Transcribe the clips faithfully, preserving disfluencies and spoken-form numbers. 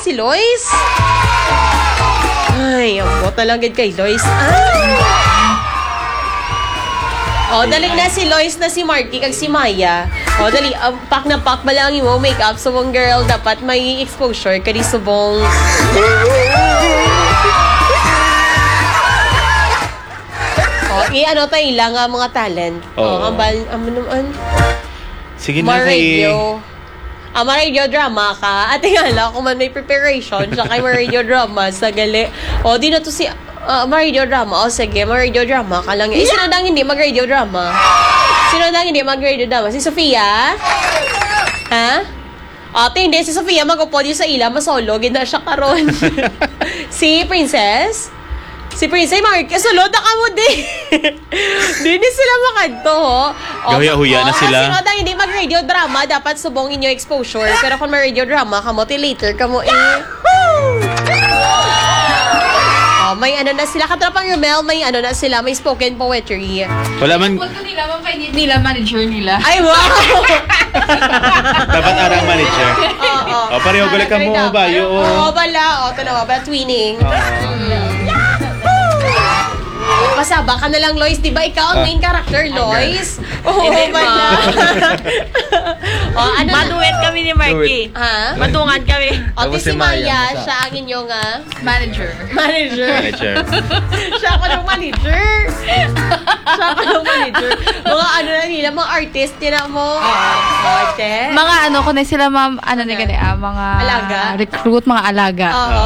si Lois. Ay, ako talaga kay Lois. Ay. O, oh, daling na si Lois na si Marky kag si Maya. O, oh, dali, um, pak na pak ba lang yung makeup. Subong girl, dapat may exposure. Kadi subong... O, oh, i-ano tayo lang nga mga talent. O, oh, ambal, ano naman? Sige na, radio. Ah, ma-radio drama ka. At tingala, kung man may preparation, siya kay ma-radio drama sa gali. O, oh, di na to si... Uh, ma-radio drama. O, sige, ma-radio drama ka lang. Eh, sino dang hindi mag-radio drama? Sino dang hindi mag-radio drama? Si Sofia? Ha? Ate, hindi. Si Sofia mag-upod yung sa ila. Masolo. Gina siya karon. Si Princess? Si Princess, Mark, sulod na ka mo din. Di ni sila makanto, ho. Gahuya-huya na sila. Sino dang hindi mag-radio drama, dapat subong inyo exposure. Pero kung ma-radio drama, kamote later, kamo eh. Oh, may ano na sila, katrapang Romel, may ano na sila, may spoken poetry. Wala man... Kung nila, mapainit nila, manager nila. Ay, wow! Dapat arang manager. Oo, oo. O, pareho gulik ka mo ba? Oo, bala. O, tanawa, bala twinning. Masaba ka na lang, Lois. Diba ikaw ang main character, Lois? Oo, bala. Oh, ano maduet kami ni Marky. Ha? Matungan kami. O, di si Maya, siya ang inyong uh, Manager. manager. Manager. Siya ako ng manager. Siya ako ng manager. Mga ano na nila, mga artist, tira mo. Ote. Mga ano ko na sila, ma'am, ano na gani, ah, mga Alaga? recruit, mga alaga. Oo.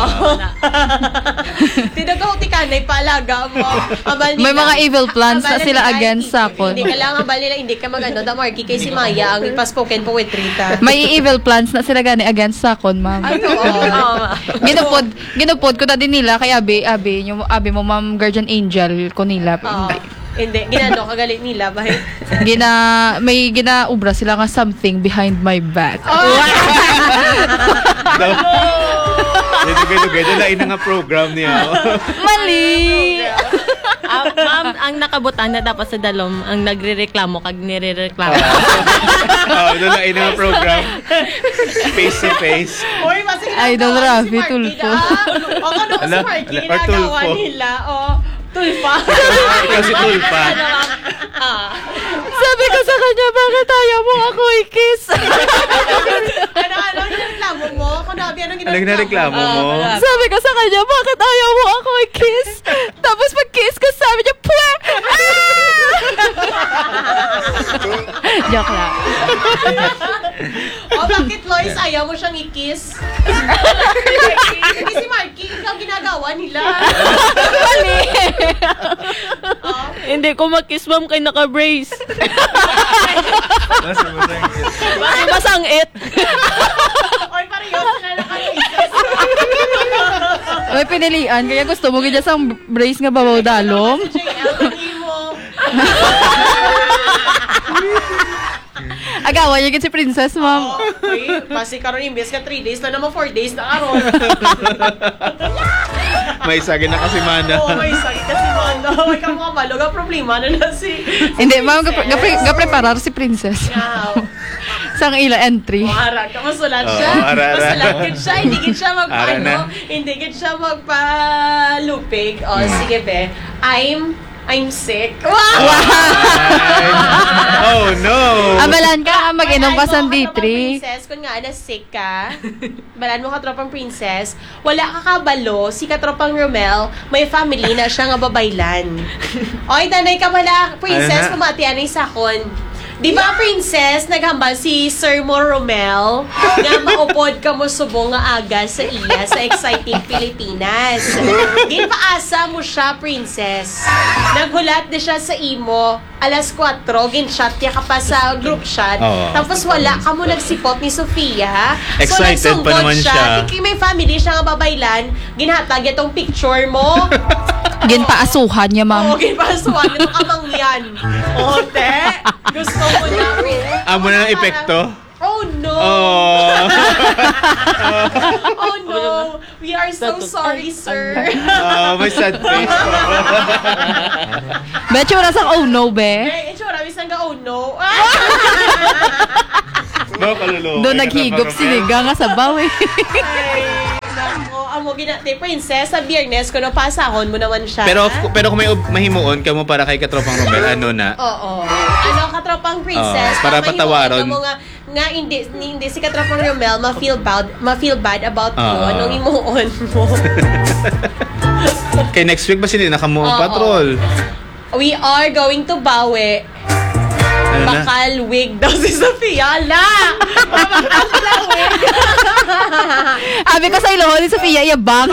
Tinagaw ti kanay paalaga mo. Abal nila. May mga evil plans na Abal sila nila, against hindi- sa akin. Hindi ka lang, abal nila, hindi ka mag-ano, da Marky kay si Maya, ang pa-spoken poetry ta. May evil plans na sila gani against sa akin, ma'am. Ay, oo. Ginupod, ginupod ko na din nila kay Abi, Abi, yung Abi mo, ma'am, guardian angel ko nila. Oo. Hindi, ginano, kagalit nila. Bakit? Gina, may ginaubra sila nga something behind my back. Ito kayo, ito na ina nga program niya. Mali! Ah, ma'am, ang nakabutan na dapat sa dalom, ang nagre-reklamo kag nire-reklamo. Oo, ito na ina nga program. Face to face. Uy, mas Idol Rafi, Tulfo. O, ano si Ala, Marky, ala, or ginagawa Tulfo. nila. O, Tulfa. Ikaw si Tulpa. Ah. Sabi ko sa kanya, bakit ayaw mo ako i-kiss? Ano, ano, nireklamo mo? Kung nabi, anong Anong nareklamo mo? Sabi ko sa kanya, bakit ayaw mo ako i-kiss? Tapos pag-kiss ko, sabi niya, pwe! Ah! Joke lang. O, bakit, Lois, ayaw mo siyang i-kiss? Hindi si Marky, ikaw ginagawa nila. Mali! Hindi ko mag-kiss, ma'am, kay naka-brace. Basta masangit. Oy, pareho sila naka-braces. May pinilian, kaya gusto mo ganyan sa brace nga babaw dalom. Si J L, hindi mo. Agawan niya si Princess, ma'am. Okay, kasi karon imbes ka three days, na naman four days na karon. May sagin na kasi mana. Oo, may sakit kasi mo. May ka mga malo, ga problema na na si... Hindi, ma'am, ga-preparar si Princess. Yaw. Sang ila entry. O, ara ka, masulat siya. Oo, ara, ara. Masulat gid siya, hindi gid siya Ara magpaano, na. hindi gid siya magpalupig. O, sige be, I'm, I'm sick. Wow! Ay. Oh no! Abalan ka, mag-inom ka sa D Balaan mo, three. Princess, kung nga na sick ka, balaan mo katropang princess, wala ka kabalo, si katropang Romel, may family na siya nga babaylan. Oy, tanay ka bala, princess, Ano na? pumati anay sakon. Di ba, princess, naghambal si Sir Mo Romel nga maupod ka mo subong nga aga sa iya sa Exciting Pilipinas. Ginpaasa mo siya, princess. Naghulat na siya sa imo alas kwatro, ginshot niya ka pa sa group shot. Oo. Tapos wala ka mo nagsipot ni Sofia. Excited pa naman siya. Kaya may family siya nga babaylan, ginhatag itong picture mo. Ginpaasuhan niya, Oo, ma'am. ginpasuhan itong kamangyan. Ote, gusto mo na. Amo na ng epekto? Oh no! Oh. Oh no! We are so sorry, sir. Oh, may sad face po. Betcho na sa oh no, be. Eh, itsura, bisan ka, oh no. No, kaluluwa. Doon naghigop siniga nga sa bawi. Ay, amo ginati princess sa Biyernes kuno pasahon mo naman siya. Pero pero kung may ub- mahimuon ka mo para kay katropang Romel, ano na? Oo. Ano katropang princess? Oo, para Tama, patawaron. himuon mo nga nga hindi hindi si katropang Romel ma-feel bad ma-feel bad about Oo. mo anong himuon mo. Kay next week ba sila nakamuong Oo. patrol? We are going to Bawi. Ano na? Bakal wig daw si Sofia. La! Bakal sila wig. Abi ko sa ilo, ni Sofia, iya bank.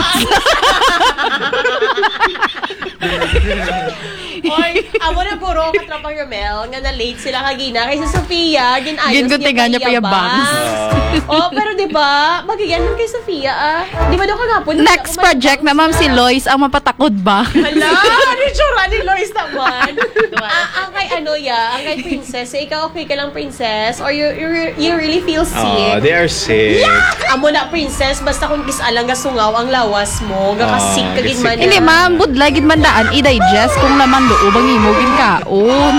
Oy, amo na puro katropang Romel nga na late sila kagina kay si Sofia ginayos Ginguntingan niya pa yung bangs. Oh, pero 'di ba? Magiganon kay Sofia ah. 'Di ba daw kagapon? Next project na ma'am si Lois ang mapatakod ba? Hala, ano yung tsura ni Lois naman? ah, ang kay ano ya, ang kay princess, eh, ikaw okay ka lang princess? Or you, you, you really feel Oh, sick? they are sick. Amo na princess, basta kung kisalang gasungaw ang lawas mo, gakasik Oh, ka gid man. gasik. Hindi ma'am, budlay gid man daan i-digest kung naman loob ang imogin kaon.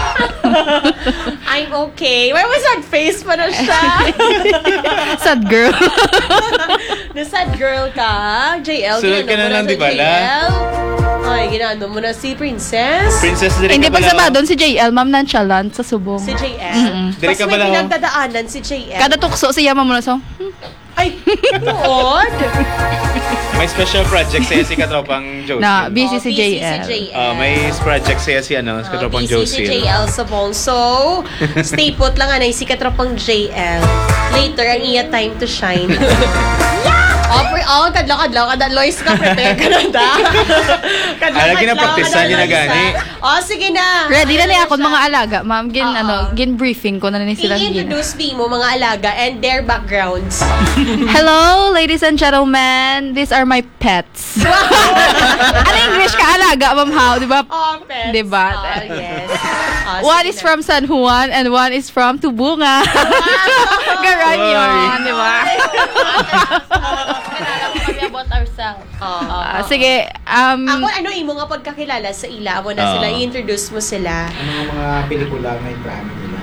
I'm okay. Why was that face pa na siya? Sad girl. Na-sad girl ka, J L. Sunod ka na ginano mo lang, sa di ba, J L? Ay, ginano mo na si princess. Princess, dire Hindi ka pag pala. sabadon si J L, ma'am nonchalant sa subong. Si J L. Mm-mm. Dire Mas ka may pala, oh. pinagdadaanan si J L. Kada tukso siya ma'am mo na so. Ay, tuod. May special project siya si katropang Josie. Na busy Oh, si busy J L. si J L. Ah, may project siya si ano, si Ah, katropang busy si Josie. J L sa bong. So, stay put lang anay si katropang J L. Later, ang iya time to shine. Oh, pre- oh, kadlaw-kadlaw, kada Lois ka, prepare ka na da. Ah, lagi na praktisan, kada yun na Lois, gani. ah. Oh, sige na. Ready na niya ako siya. mga alaga, ma'am. Gin Oo. ano, gin briefing ko na ni sila gin. I-introduce me mo mga alaga and their backgrounds. Hello, ladies and gentlemen. These are my pets. Ano English ka alaga, ma'am how, di ba? Oh, pets. Diba? Oh, yes. Oh, One sige is na. from San Juan and one is from Tubunga. Garan yun, di ba? about ourselves. Oh. Ah, sige, um, Ako, ano imo nga pagkakilala sa ila mo na Oo. sila, i-introduce mo sila. Ano ang mga pelikula na drama nila?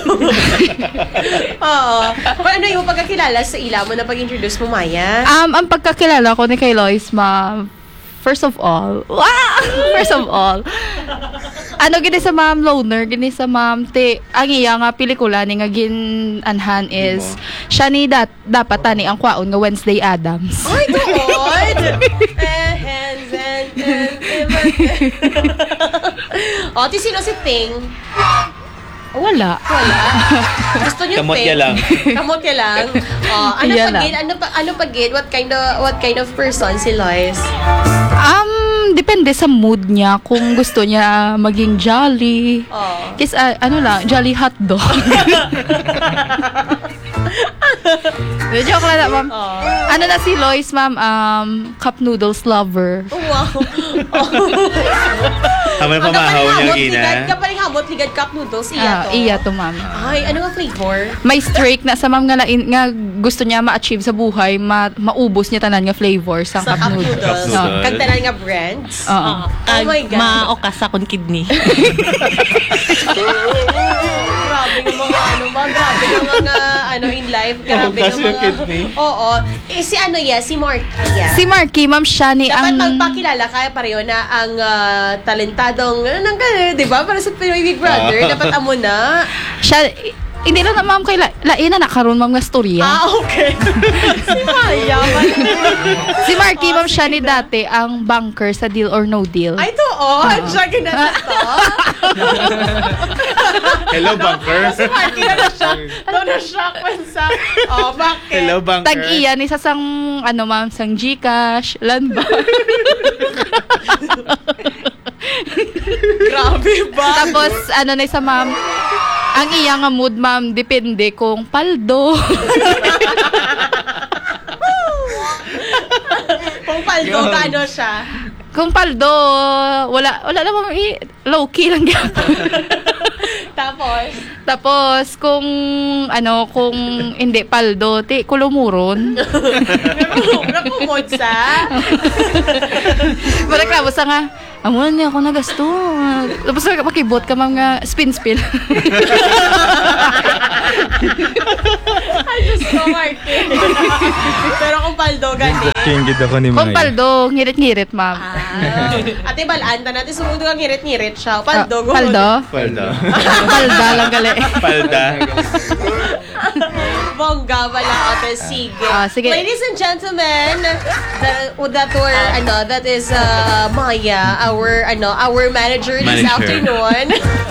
Oo. Kung ano yung pagkakilala sa ila mo na pag-introduce mo, Maya? um, ang pagkakilala ko ni kay Lois, ma'am, first of all, wow! First of all, ano gini sa ma'am loner, gini sa ma'am te, ang iya nga pelikula ni nga gin-anhan is, siya ni dat, dapat tani ang kwaon nga Wednesday Addams. Ay, tuod! Eh, hands and O, ti sino si Ting? Wala. Wala. Gusto niyo Kamot Ting? niya lang. Kamot niya lang. Oh, ano Iya pag lang. ano pa ano pag what kind of what kind of person si Lois? Um, depende sa mood niya kung gusto niya maging jolly. Oh. Kasi ah, ano lang, jolly hotdog. Joke lang na, ma'am. Oh. Ano na si Lois, ma'am? Um, cup noodles lover. Wow. Haman Ang pamahaw niya kapaling gina. ligad, kapaling hamot ligad cup noodles Ah, iya to. iya to, ma'am. Ay, ano nga flavor? May streak na sa ma'am nga, lain, nga gusto niya ma-achieve sa buhay, ma- maubos niya tanan nga flavor sa, Sa cup noodles. Cup noodles. Kagtanan nga brands. Oo. Oh my God. Maokas akong kidney. Grabe ng mga ano ba? Grabe ng mga ano in life. Grabe Oh, kasi ng yung mga... kidney. Oo. Eh, si ano ya? Si Marky ya. Si Marky, ma'am, siya ni Dapat ang... magpakilala kaya pareho na ang ah, talentadong, ano nang gano'n, di ba? Para sa Pinoy Big Brother, Ah. dapat amo na. Siya, hindi lang na, ma'am, kay la, lain na nakaroon, ma'am, nga storya. Ah, okay. si Maya. Si Marky, ma'am, siya ni dati ang banker sa Deal or No Deal. Ay, to, oh. Siya ginata to. Hello, bunker. Si Marky na na-shock. To na-shock man sa, oh, bakit? Hello, bunker. Tag-iyan, isa sang, ano, ma'am, sang Gcash, Landbank. Grabe ba? Tapos, ano na isa, ma'am, ang iya nga mood, ma'am, depende kung paldo. Kung paldo, Yun. gaano siya? Kung paldo, wala, wala lang, ma'am, i- low-key lang gyapon. Tapos, Tapos, kung, ano, kung hindi paldo, ti, kulumuron. nakumod sa. Mareklamo sa nga, Amo na niya ako nagasto. Tapos makibot ka mga spin-spin. Ay, Diyos ko, Martin. Pero kung paldo, gani. Kingid ako ni Kung Maya. paldo, ngirit-ngirit, ma'am. Ah. Ate, balaan ta natin. Sumundo kang ngirit-ngirit siya. Paldo. Ah, paldo? Palda. Palda lang gali. Palda. Bongga pala, ate. Sige. Ah, sige. Ladies and gentlemen, that, that were, ano, that is uh, Maya, our, ano, our manager this Manager. afternoon.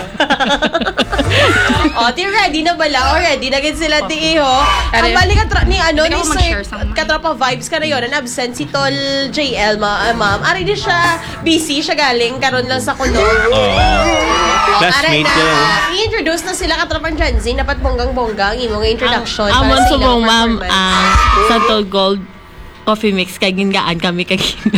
O, ti ready na bala? O, ready na gid sila ti iho. Ang Are- balik ka ni ano Hindi ni ako Sir mag-share sa mga- katropa vibes ka na yon. Ang absent si Tol J L ma, uh, ma'am. Ari di siya busy siya galing karon lang sa kuno. Oh. Classmate na, ka. uh, i-introduce na sila katropang Gen Z. Dapat bonggang-bongga ang imong introduction. Ang para amon sa subong, ilang ma'am, performance. ang Santo Gold Coffee Mix, kay gingaan kami kagina.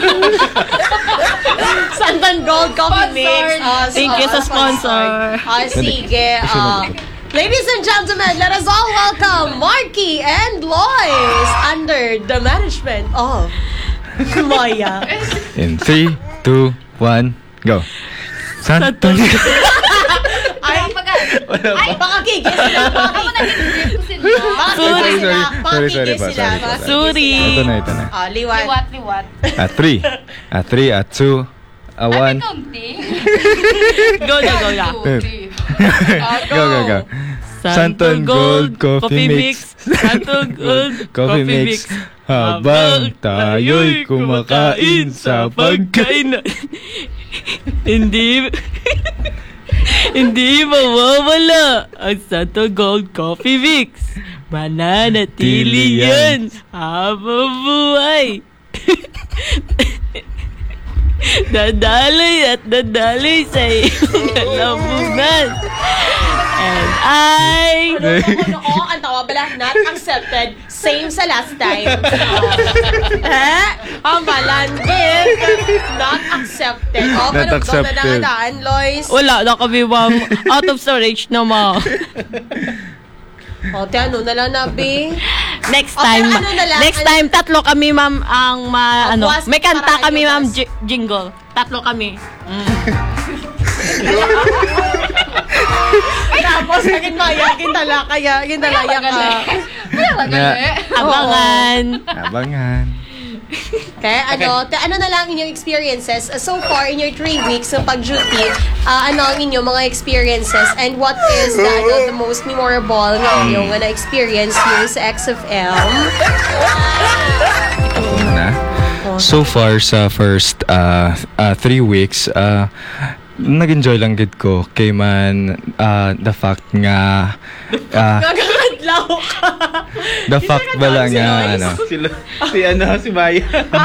Santan Gold Coffee Mix. Ah, Thank you sa sponsor. Ah, sige. ah. Ladies and gentlemen, let us all welcome Marky and Lois under the management of Maya. In three, two, one, go. Santo. Ay, ay, baka kigil sila. Baka kigil sila. Baka Sorry, kigil sila. sorry. Baka Sorry, kigil sorry pa, sila. sorry pa, Baka sorry. kigil Sorry. sila. Ito na, ito na. Ah, liwan. Liwat, liwat. At three. At three, at two, a one. Go na, go na. Go, go, go. Santo Gold Coffee Mix. Santo Gold Coffee Mix. Habang tayo'y kumakain sa pagkain. Hindi Hindi mawawala ang Santo Gold Coffee Mix. Mananatili yan habang buhay. Dadaloy at dadaloy sa iyong kalabungan. And I... Ano, ano, ano, ang tawa bala, not accepted. Same sa last time. Eh? Ang balandin. Not accepted. O, Not pero accepted. na nangadaan, Lois. Wala na kami, ma'am. Out of storage na, ma'am. O, te, ano na lang na, be? Next O, time, pero ano na lang, next ano- time, tatlo kami, ma'am, ang ma, O, ano, buwas may kanta para kami, kayo, ma'am, buwas. ji- jingle. Tatlo kami. Tapos, kagin maya, gindala kaya, gindalaya ka. Na, Abangan. abangan. Okay, ano, te, ano na lang inyong experiences uh, so far in your three weeks ng pag-duty, uh, ano ang inyong mga experiences and what is the, ano, the most memorable nga inyong uh, na-experience here sa X F M? Ako na. So far sa first uh, uh, three weeks, uh, nag-enjoy lang gid ko kay man uh, the fact nga uh, Nagkakadlaw ka. the fact bala nga ano Si, si ano, si Maya.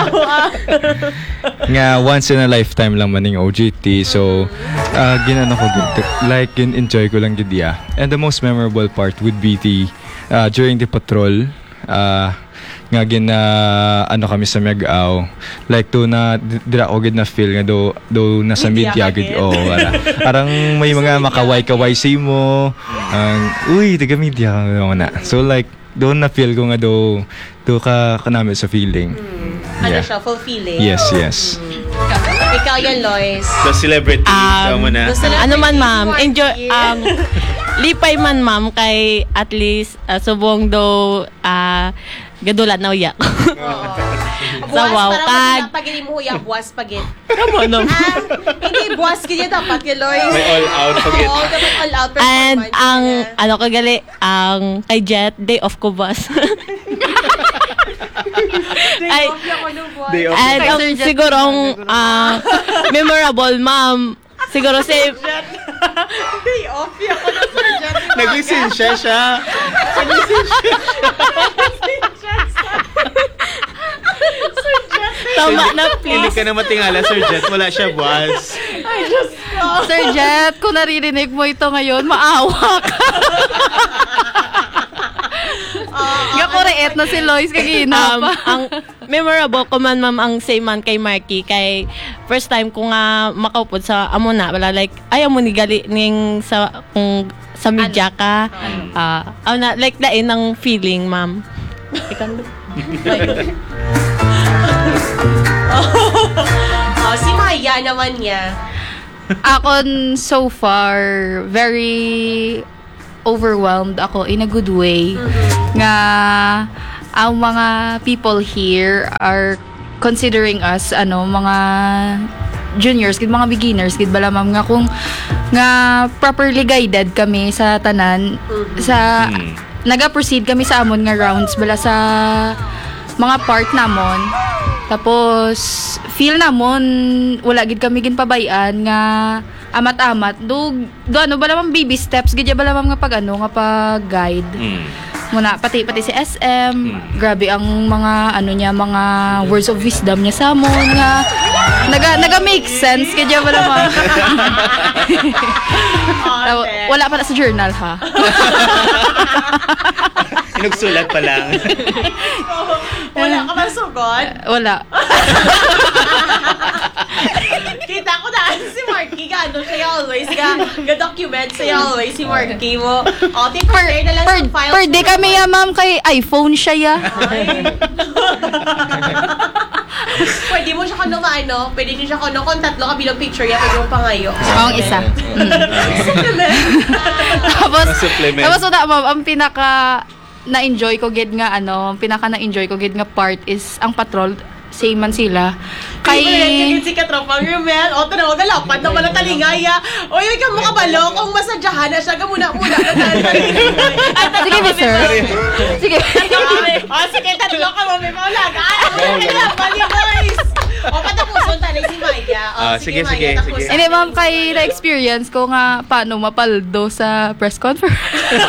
nga once in a lifetime lang maning O G T, so uh, ginano ko gid like gin enjoy ko lang gid ya. And the most memorable part would be the uh, during the patrol, uh, nga gin uh, ano kami sa Miagao, like to na di- dira ko gid na feel nga do do nasa Media media ka gid, gid. oh wala arang may mga makaway-kaway si mo ang uy taga media ka na, so like doon na feel ko nga do do ka kanami sa feeling. Ano Yeah. siya, fulfilling? Yes, yes. Ikaw yan, Lois. The celebrity, Um, mo na. Gusto Ano man, ma'am, Marky. enjoy, um, lipay man, ma'am, kay at least, uh, subong do, ah, gadulat na uyak. Buwas, wow, parang kag- pag hindi mo huya, buwas pagit. Tama naman. Ah, hindi, buwas kanya dapat kay Lois. May all out pagit. Oo, dapat all out And performance. ang, niya. ano kagali, ang kay Jet, day off ko bus. Day ay, off yung ano, buwas. Day off. And Kay ang Sir Jet sigurong ah, memorable, ma'am, siguro si, Day off yung ano, Sir Jet. Nag-lisensya siya. tama na Hindi please. ka na matingala, Sir Jet. Wala siya buwas. Sir Jet, kung naririnig mo ito ngayon, maawa ka. Nga ko reet na si Lois kagina Um, pa. ang memorable ko man, ma'am, ang same man kay Marky, kay first time ko nga makaupod sa amo na, wala like, ay amo ni gali ning sa, kung sa media ka, ah, uh, na, like lain ng feeling, ma'am. Oh, si Maya Maya naman niya. Ako so far very overwhelmed ako in a good way nga ang mga people here are considering us ano mga juniors gid mga beginners gid bala ma'am nga kung nga properly guided kami sa tanan sa Hmm. naga-proceed kami sa amon nga rounds bala sa mga part namon. Tapos feel namon wala gid kami ginpabayan nga amat-amat do, do ano ba naman baby steps gid ba naman nga pag ano nga pag guide. Mm. Muna pati pati si S M, grabe ang mga ano niya mga words of wisdom niya sa amon nga naga naga make sense kay ba naman. Taw- wala pa na sa journal ha. Inugsulat pa lang. Wala ka bang sugot? Wala. Kita ko na si Marky ka, ano siya always ka, ga-document siya always si Marky mo. O, ti-prepare na lang Per, sa files per day mo. kami ya ma'am kay iPhone siya ya. Ay. Pwede mo siya kano ano, pwede niyo siya kano kung tatlo ka bilang picture ya, pwede mo pangayo. Ang isa. Tapos, Supplement. tapos wala ma'am, ang pinaka na-enjoy ko gid nga ano, ang pinaka na-enjoy ko gid nga part is ang patrol, same man sila. Kay Kay si Katropang Rumel, o tanaw na lapad na wala talingaya. O yun ka mo kabalo kung masadyahan na siya ka muna muna na talingaya. Sige, miss sir. Sige. O sige, tatlo ka mo may maulaga. Ay, sige lang, bali guys. O patapuson tayo si Maya. O Ah, sige, sige, Maya, sige, tapuson. sige. Hindi ma'am, kay na-experience ko nga paano mapaldo sa press conference.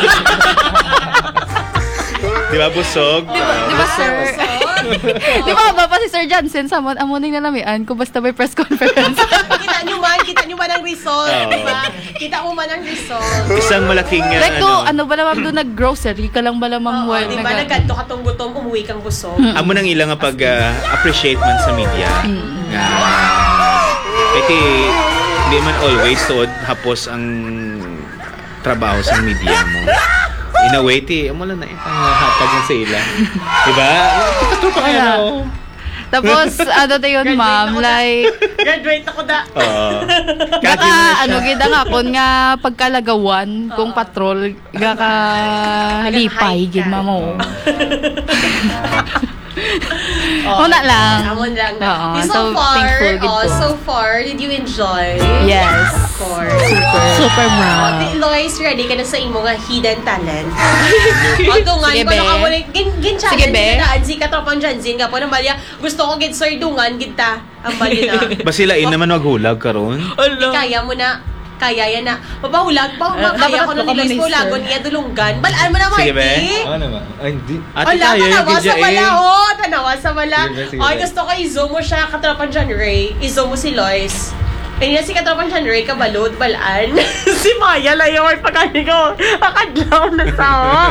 Di ba, busog? Di ba, sir? Di ba ba pa si Sir Jansen sa amon amuning nalamian kung basta may press conference. Kita nyo man, kita nyo man ang result, Oo. di ba? Kita mo man ang result. Isang malaking, uh, Like to, ano ba naman doon nag-grocery ka lang ba naman Oo, well, di ba? nag- Nagkanto ka tong gutom, umuwi kang busog. amo nang ilang nga pag-appreciate man sa media. Nga. Kasi, hindi man always tuod hapos ang trabaho sa media mo. In a way, ti, amo lang na itang hatag sa ila. Diba? Katrupa kayo, Wala. no? Tapos, ano to yun, Graduate ma'am, ako na. like, Graduate ako da. Oo. Gaka, Kagi mo na siya. ano, gida nga, kung nga pagkalagawan, kung patrol, gaka halipay, Nag-hike gid ka. mamo. Oh, Una lang. Amon lang. Oo, Di so so far, thankful gid oh, ko. so far, did you enjoy? Yes. Of course. Super Oh, ma'am. di- Lois, ready ka na sa imo nga hidden talent. Pagdungan Sige, ko be. na ka muna, gin, gin Sige, challenge be. na daan si Katropang Janzin ka po ng balya. Gusto ko gid sir dungan gid ta. Ang bali na. Ba sila in naman maghulag karon? Di kaya mo na. Kaya yan na. Mapahulag pa. Eh, Kaya dapat ko nung tatlo ka nilis ba, mo mister? lagon niya dulunggan. Balaan mo na, Marky. Sige, be. Ano naman? Ay, hindi. Ate Wala, tayo yung tanawa sa wala, kidyain. oh. Tanawa sa wala. Sige, sige, Ay, sige. gusto ko i-zoom mo siya, Katropan John Ray. I-zoom mo si Lois. Kanya si Katropan John Ray, kabalod, balaan. Si Maya, layo, ay pagkani ko. Akadlaw na sa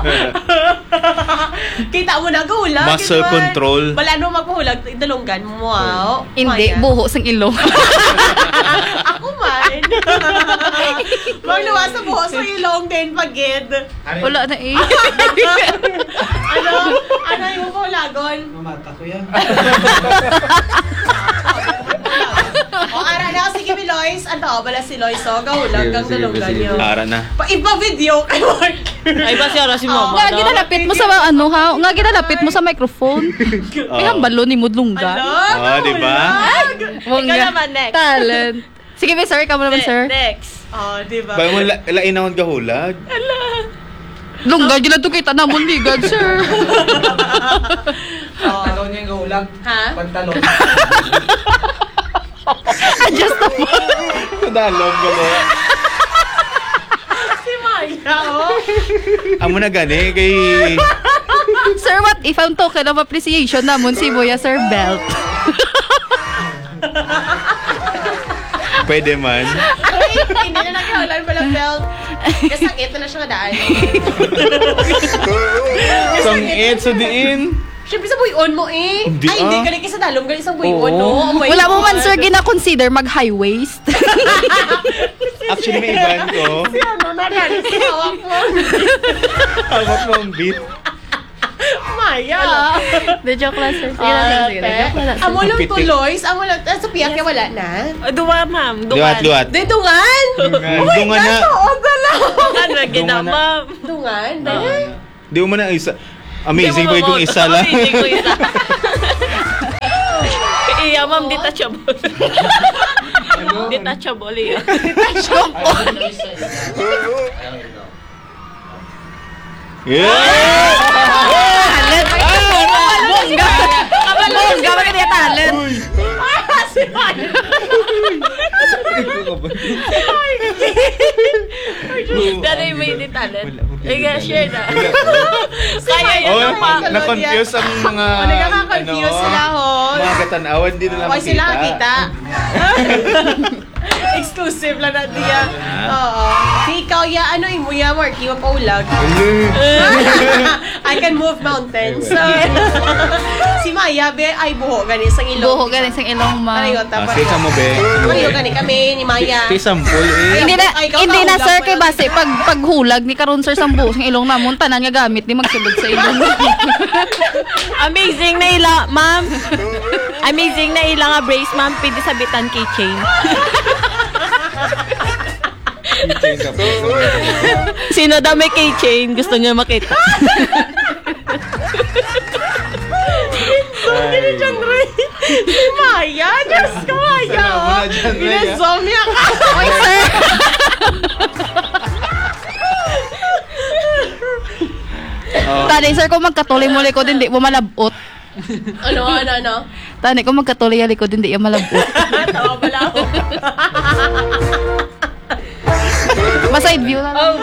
Kita mo na, gahulag. Muscle Gidwan. control. Balaan mo magpahulag, idalunggan mo, wow. Hindi, Maya. buho sang ilong. Ako man. Magluwa sa buhos sa ilong din, pagid. Wala na eh. Ano? Ano yung pahulagon? Mamata ko yan. O, ara na. Sige, mi Lois. Ang tao bala si Lois. O, gahulag Sige, kang sige, dalunggan sige. niyo. Ara na. Pa, iba video kay Mark. Ay, ba siya si Oh. mama Nga na? ginalapit mo sa ano ha? Nga ginalapit mo sa microphone. Ay, ang balo ni Mudlungga. Ala, Oh, di ba? gahulag. Ikaw naman, next. Talent. Sige, miss, sir, ikaw mo naman, sir. Next. O, di ba? Ba mo la- lain akong gahulag? Lungga, gila to kita namon ligad, sir. O, Pantalon niya yung ulag. ha? Pantalon. Adjust na po. Kadalog galo. Si Maya, o. Amo na gani kay Sir, what if ang token of appreciation namon si Boya Sir Belt? pwede man. Ay, hindi na nagkahulan pala belt. Kasi sakit na siya daan. Sang it sa diin. Siyempre sa buyon mo eh. Hindi, Ay, hindi ah. ka rin sa dalom. Galing sa buyon, Oo. no? Oh my Wala mo man, God. sir, gina-consider mag-high waist. Actually may iban ko. Si ano na rin? Si hawak mo. Hawak mo ang beat. Maya. The joke lang, sir. Sige lang, sir. Sige lang. Joke lang, sir. Amo lang tuloy. Amo lang. Ah, sa piyak wala na. Ah, Duwa, ma'am. Luwat, Duwan. luwat. Dedungan. Dungan. Oh my Dungan na. God, oo pala. Ano, gina, Dungan na. ma'am. Dungan? Dahil? Di mo man ang isa. Amazing boy kung isa lang. Amazing ko isa. Iya, ma'am, detachable. Detachable, iya. Yeah! Bongga! Bongga, bakit niya talent? Dali may di talent. Ega, share na. Kaya yun Oh, ang pa. na-confuse ang mga Oh, nagkaka-confuse sila, ho. Mga katanawan, di nila Huwag sila makita. kita. Exclusive lang na diya. Oo. Si ikaw, ya, ano yung muya, Marky, mapaulag. I can move mountains. So, si Maya, be, ay buho, gani, sa ilong. Buho galing sa ilong, ma'am. Ano yun, Ah, tapos. sige ka mo, be. Ano yun, gani kami, ni Maya. Kay Sampol, eh. Hindi na, Ay, ikaw hindi na nahulag sir pa kay yun. base pag paghulag ni karon sir sang buhos ng ilong namon tanan nga gamit ni magsulod sa ilong. Amazing na ila, ma'am. Amazing na ila nga brace, ma'am. Pwede sabitan keychain. Sino daw may keychain? Gusto niya makita. So, gini dyan, Ray. Si Maya, Diyos ko, Maya. Sana mo na dyan, Ray, ah. Ginasomya ka. Oy sir. Tani sir kung magkatuloy mo likod hindi mo malabot. Ano, ano, ano? Tani kung magkatuloy ang likod hindi yung malabot. Tawa pala ako. Maside view lang. Oh,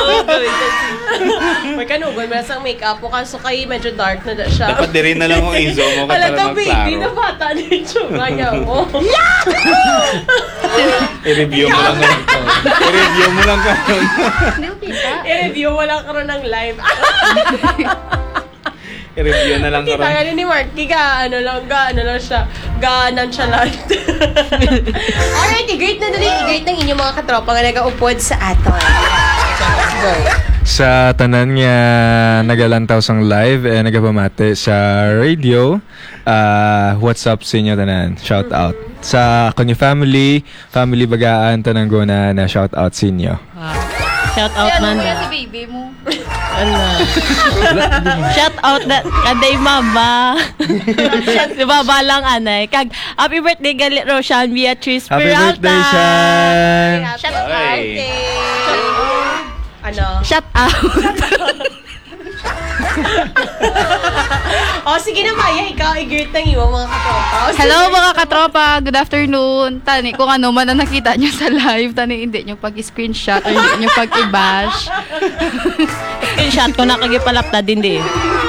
May kanugon, may sang make-up mo. Kaso kay medyo dark na da siya. Dapat di rin na lang kung izo mo ka para Halata, baby, na magklaro. bata na yung tsumaya mo. I-review mo lang lang to. I-review mo lang ka. I-review mo lang karoon ng live. I-review na lang Kita karon. nga ni Marky, ga, ano lang, ga, ano lang siya, ga, nonchalant. Alright, i-greet na dali, i-greet ng inyong mga katropa nga nag-aupod sa aton. Go. Sa tanan nga nagalantaw sang live eh nagapamate sa radio. Uh, what's up sa inyo tanan? Shout out. Sa kanyo family, family bagaan tanang go na na shout out sa inyo. Shout out, man. si baby mo. Ano? Shout out na kaday mama. Di ba balang anay? Kag happy birthday gali Roshan Beatrice Happy Peralta. birthday, Shan! Happy Ay. birthday! Ano? Shout out. O, sige na, Maya, ikaw, i-greet ng iyong mga katropa. O, sige. Hello mga katropa, good afternoon. Tani, kung ano man ang nakita nyo sa live, tani hindi nyo pag-screenshot or hindi nyo pag-i-bash. Screenshot ko na kagipalapta din di.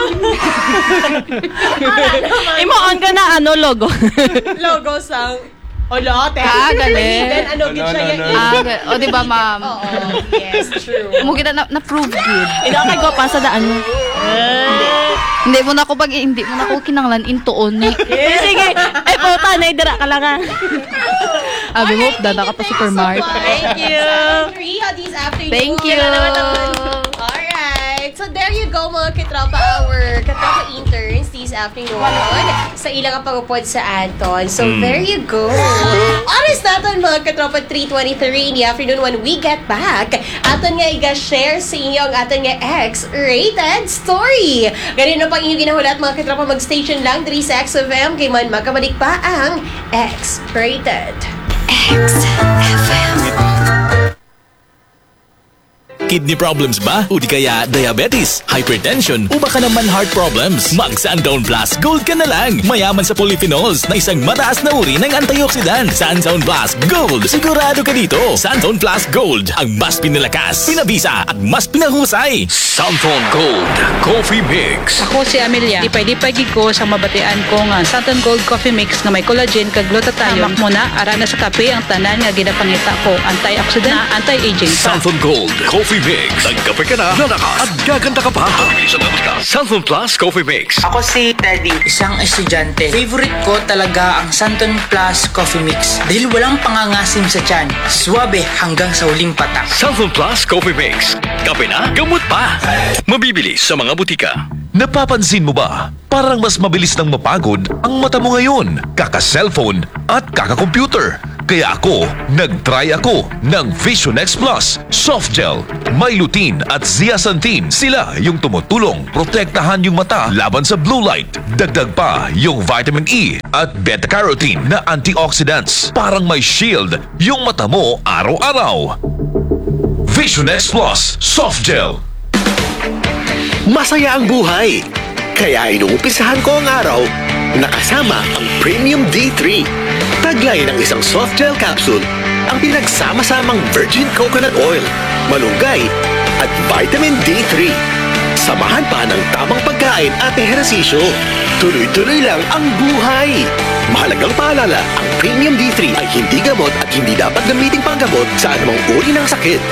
Imo-on ka na ano logo. Logo sang... Olo, te. Ah, galing. Then, ano, gid Ano, siya ano, yung... ano? Ah, ga- o di ba ma'am? Oo, yes, true. Mo kita na, na-prove good. Ino kay go pa sa daan mo. Hindi mo na ako pag hindi mo na ako kinanglan intuon ni. Eh, sige. Ay puta na dira ka lang ah. Abi mo dada ka pa supermarket. Thank you. Three this afternoon. Thank you. Alright. So there you go mga katropa, our katropa interns this afternoon sa ilang pagupod sa Anton. So there you go. Oras natin mga katropa three twenty-three in the afternoon when we get back. Aton nga iga-share sa inyo ang aton nga X-rated story. Ganun na pang inyong ginahulat mga katropa, mag-station lang three sa X F M kay man makabalik pa ang X-rated. Kidney problems ba? O di kaya diabetes, hypertension, o baka naman heart problems? Mag Sundown Plus Gold ka na lang. Mayaman sa polyphenols na isang mataas na uri ng antioxidant. Sundown Plus Gold. Sigurado ka dito. Sundown Plus Gold. Ang mas pinalakas, pinabisa at mas pinahusay. Sundown Gold Coffee Mix. Ako si Amelia. Lipay-lipay gid ko sa mabatian ko nga Sunton Gold Coffee Mix nga may collagen kag glutathione. Hamak mo na ara na sa kape ang tanan nga ginapangita ko, antioxidant na anti-aging pa. Sundown Gold Coffee Mix. Nagkape ka na, nanakas, at gaganda ka pa. Sundown Plus Coffee Mix. Ako si Teddy, isang estudyante. Favorite ko talaga ang Santon Plus Coffee Mix dahil walang pangangasim sa tiyan. Suwabe hanggang sa huling patak. Sundown Plus Coffee Mix. Kape na, gamot pa. Mabibili sa mga butika. Napapansin mo ba? Parang mas mabilis nang mapagod ang mata mo ngayon, kaka-cellphone at kaka-computer. Kaya ako, nag-try ako ng Vision X Plus Soft Gel. May lutein at zeaxanthin. Sila yung tumutulong protektahan yung mata laban sa blue light. Dagdag pa yung vitamin E at beta-carotene na antioxidants. Parang may shield yung mata mo araw-araw. Vision X Plus Soft Gel. Masaya ang buhay. Kaya inuumpisahan ko ang araw na kasama ang Premium D three. Taglay ng isang soft gel capsule ang pinagsama-samang virgin coconut oil, malunggay at vitamin D three. Samahan pa ng tamang pagkain at ehersisyo. Tuloy-tuloy lang ang buhay. Mahalagang paalala, ang Premium D three ay hindi gamot at hindi dapat gamiting panggamot sa anumang uri ng sakit.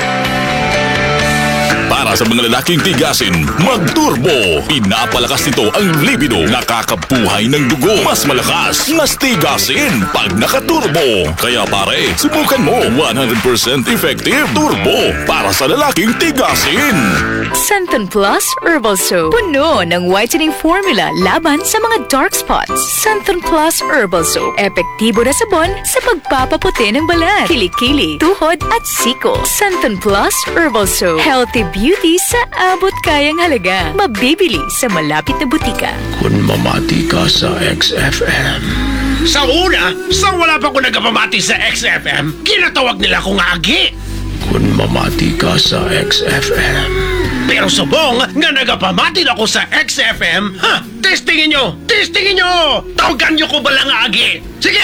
Para sa mga lalaking tigasin, mag-turbo. Pinapalakas nito ang libido. Nakakabuhay ng dugo. Mas malakas, mas tigasin pag naka-turbo. Kaya pare, subukan mo. one hundred percent effective turbo para sa lalaking tigasin. Santon Plus Herbal Soap. Puno ng whitening formula laban sa mga dark spots. Santon Plus Herbal Soap. Epektibo na sabon sa pagpapaputi ng balat, kilikili, tuhod at siko. Santon Plus Herbal Soap. Healthy beauty sa abot kayang halaga. Mabibili sa malapit na butika. Kung mamati ka sa X F M. Sa una, sa wala pa ko nagpamati sa X F M, kinatawag nila akong agi. Kung mamati ka sa X F M. Pero subong nga nagapamati ako sa X F M, ha, testingin nyo, testingin nyo, tawagan nyo ko ba lang agi? Sige!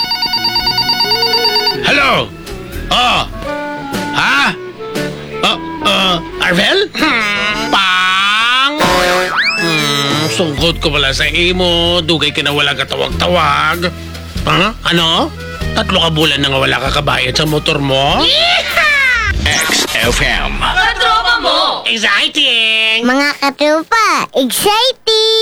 Hello? Oh, ha? Uh, uh, Arvel? Hmm, pang! Hmm, sungkot ko pala sa imo, dugay ka na wala katawag-tawag. Ha? Ano? Tatlo ka bulan na nga wala ka kabayad sa motor mo? X F M. Katropa mo! Exciting! Mga katropa, exciting!